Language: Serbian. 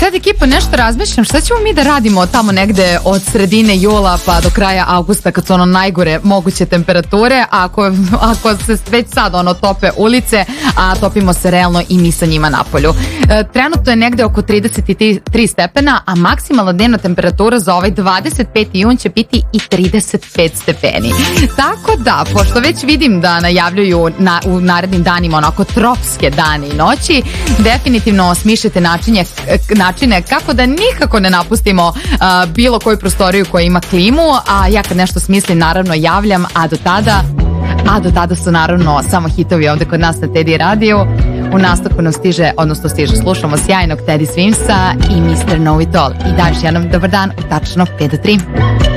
Sad ekipa nešto razmišljam šta ćemo mi da radimo tamo negde od sredine jula pa do kraja avgusta kad su ono najgore moguće temperature, ako se već sad tope ulice, a topimo se realno i mi sa njima napolju. Trenutno je negde oko 33 stepena, a maksimalna dnevna temperatura za ovaj 25. jun će biti i 35 stepeni. Tako da, pošto već vidim da najavljuju u narednim danima onako tropske dane i noći, definitivno smišljate načine kako da nikako ne napustimo bilo koju prostoriju koja ima klimu, a ja kad nešto smislim naravno javljam, a do tada su naravno samo hitovi ovde kod nas na Teddy radiju. U nastavku nam slušamo sjajnog Teddy Swimsa i Mr. Know It All. I daš jednom dobar dan u tačno 5 do 3.